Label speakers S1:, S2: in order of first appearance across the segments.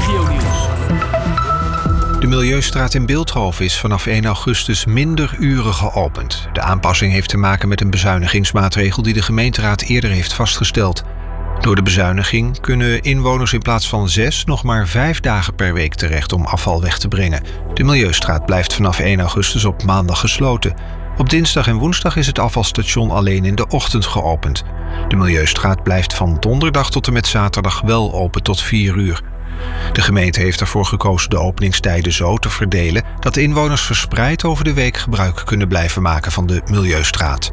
S1: Regio-nieuws.
S2: De Milieustraat in Bilthoven is vanaf 1 augustus minder uren geopend. De aanpassing heeft te maken met een bezuinigingsmaatregel die de gemeenteraad eerder heeft vastgesteld. Door de bezuiniging kunnen inwoners in plaats van 6 nog maar 5 dagen per week terecht om afval weg te brengen. De Milieustraat blijft vanaf 1 augustus op maandag gesloten. Op dinsdag en woensdag is het afvalstation alleen in de ochtend geopend. De Milieustraat blijft van donderdag tot en met zaterdag wel open tot 4 uur. De gemeente heeft ervoor gekozen de openingstijden zo te verdelen dat inwoners verspreid over de week gebruik kunnen blijven maken van de Milieustraat.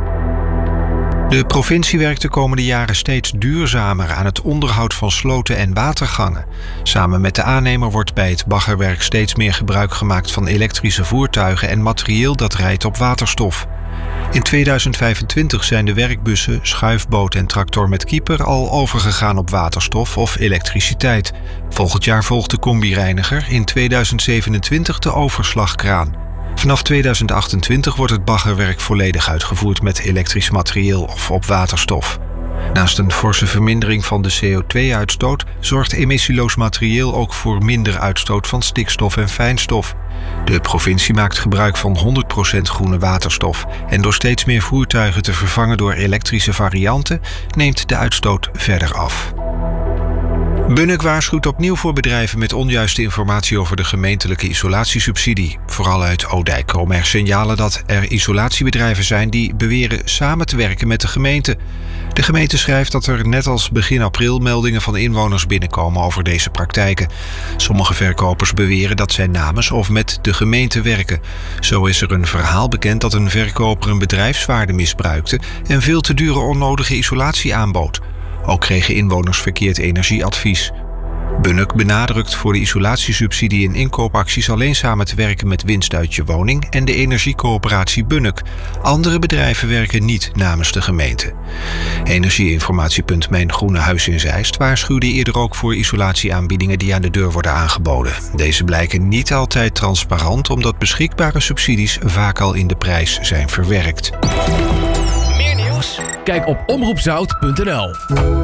S2: De provincie werkt de komende jaren steeds duurzamer aan het onderhoud van sloten en watergangen. Samen met de aannemer wordt bij het baggerwerk steeds meer gebruik gemaakt van elektrische voertuigen en materieel dat rijdt op waterstof. In 2025 zijn de werkbussen, schuifboot en tractor met keeper al overgegaan op waterstof of elektriciteit. Volgend jaar volgt de combi-reiniger, in 2027 de overslagkraan. Vanaf 2028 wordt het baggerwerk volledig uitgevoerd met elektrisch materieel of op waterstof. Naast een forse vermindering van de CO2-uitstoot zorgt emissieloos materieel ook voor minder uitstoot van stikstof en fijnstof. De provincie maakt gebruik van 100% groene waterstof en door steeds meer voertuigen te vervangen door elektrische varianten neemt de uitstoot verder af. Bunnik waarschuwt opnieuw voor bedrijven met onjuiste informatie over de gemeentelijke isolatiesubsidie. Vooral uit Odijk komen er signalen dat er isolatiebedrijven zijn die beweren samen te werken met de gemeente. De gemeente schrijft dat er net als begin april meldingen van inwoners binnenkomen over deze praktijken. Sommige verkopers beweren dat zij namens of met de gemeente werken. Zo is er een verhaal bekend dat een verkoper een bedrijfswaarde misbruikte en veel te dure onnodige isolatie aanbood. Ook kregen inwoners verkeerd energieadvies. Bunnik benadrukt voor de isolatiesubsidie en inkoopacties alleen samen te werken met Winst uit je woning en de energiecoöperatie Bunnik. Andere bedrijven werken niet namens de gemeente. Energieinformatiepunt Mijn Groene Huis in Zeist waarschuwde eerder ook voor isolatieaanbiedingen die aan de deur worden aangeboden. Deze blijken niet altijd transparant omdat beschikbare subsidies vaak al in de prijs zijn verwerkt.
S1: Meer nieuws? Kijk op omroepzout.nl.